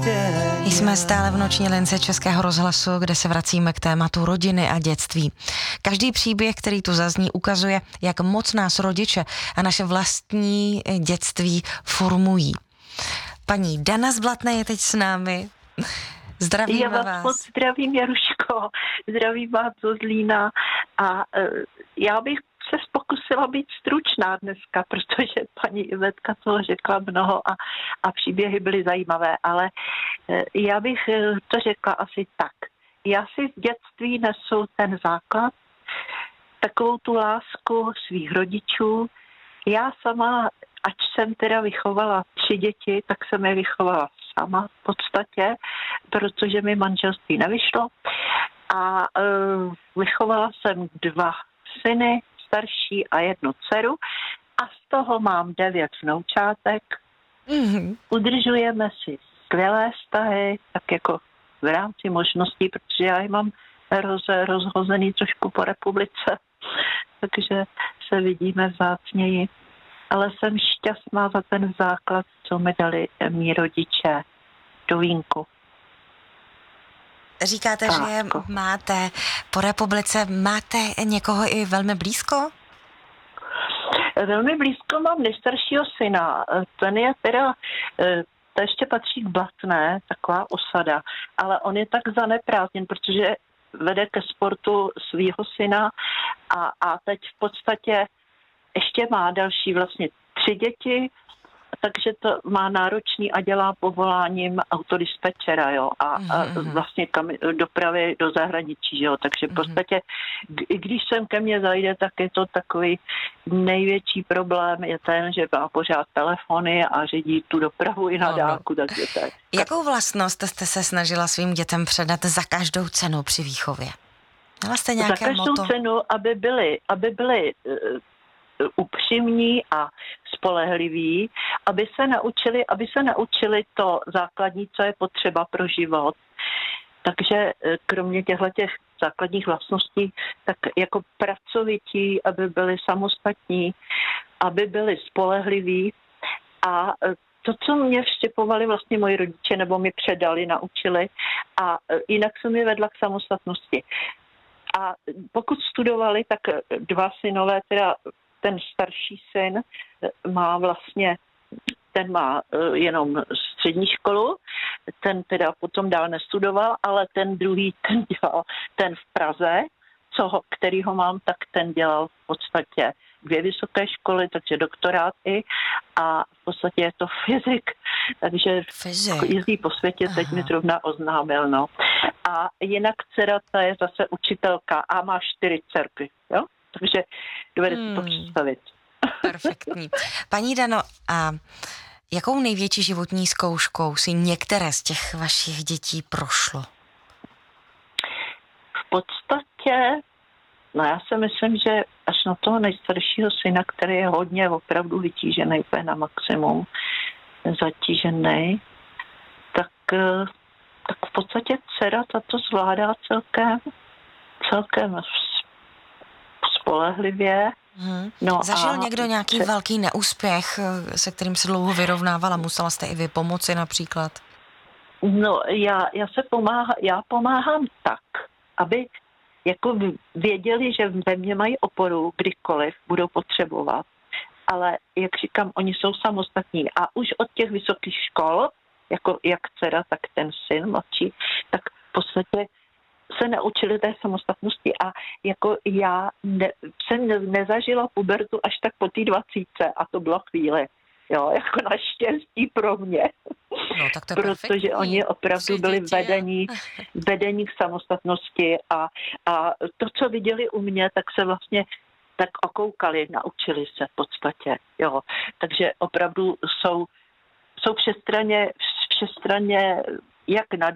Jsme stále v noční lince Českého rozhlasu, kde se vracíme k tématu rodiny a dětství. Každý příběh, který tu zazní, ukazuje, jak moc nás rodiče a naše vlastní dětství formují. Paní Dana z Blatné je teď s námi. Zdravíme vás. Já vás moc zdravím, Jaruško. Zdravím vás zo Zlína. A já bych se pokusila být stručná dneska, protože paní Ivetka toho řekla mnoho a příběhy byly zajímavé, ale já bych to řekla asi tak. Já si z dětství nesu ten základ, takovou tu lásku svých rodičů. Já sama, ač jsem teda vychovala 3 děti, tak jsem je vychovala sama v podstatě, protože mi manželství nevyšlo. A vychovala jsem 2 syny, starší a 1 dceru a z toho mám 9 vnoučátek. Udržujeme si skvělé vztahy, tak jako v rámci možností, protože já je mám rozhozený trošku po republice, takže se vidíme vzácněji. Ale jsem šťastná za ten základ, co mi dali mí rodiče do vínku. Říkáte, tak, že máte po republice, máte někoho i velmi blízko? Velmi blízko mám nejstaršího syna. Ten je teda, to ještě patří k Blatné, taková osada, ale on je tak zaneprázdněn, protože vede ke sportu svýho syna a teď v podstatě ještě má další vlastně 3 děti, takže to má náročný a dělá povoláním autodispečera, jo, a vlastně dopravy do zahraničí, jo, takže v podstatě, i když sem ke mně zajde, tak je to takový největší problém, je ten, že má pořád telefony a řídí tu dopravu i na dálku, takže tak. Jakou vlastnost jste se snažila svým dětem předat za každou cenu při výchově? Měla jste nějaké za každou motto? cenu, aby byly upřímní a spolehliví, aby se naučili to základní, co je potřeba pro život. Takže kromě těchto základních vlastností, tak jako pracovití, aby byli samostatní, aby byli spolehliví a to, co mě vštěpovali vlastně moji rodiče, nebo mi předali, naučili a jinak jsem je vedla k samostatnosti. A pokud studovali, tak 2 synové, teda ten starší syn ten má jenom střední školu, ten teda potom dál nestudoval, ale ten druhý, ten v Praze, kterýho mám, tak ten dělal v podstatě 2 vysoké školy, takže doktorát i a v podstatě je to fyzik, takže jezdí po světě, teď mi zrovna oznámil, no. A jinak dcera, ta je zase učitelka a má 4 dcerky, jo? Takže dovede si to představit. Perfektní. Paní Dano, a jakou největší životní zkouškou si některé z těch vašich dětí prošlo? V podstatě, já si myslím, že až na toho nejstaršího syna, který je hodně opravdu vytížený, úplně na maximum zatížený, tak v podstatě dcera tato zvládá celkem spolehlivě. No zažil někdo nějaký velký neúspěch, se kterým se dlouho vyrovnávala? Musela jste i vy pomoci například? No, já pomáhám tak, aby jako věděli, že ve mně mají oporu, kdykoliv budou potřebovat. Ale jak říkám, oni jsou samostatní a už od těch vysokých škol, jako jak dcera, tak ten syn mladší, tak v podstatě se naučili té samostatnosti a jako já jsem nezažila pubertu až tak po té 20 a to bylo chvíli, jo, jako naštěstí pro mě, no, tak to protože perfektní. Oni opravdu byli vedení k samostatnosti a to, co viděli u mě, tak se vlastně tak okoukali, naučili se v podstatě, jo, takže opravdu jsou všestranně jak na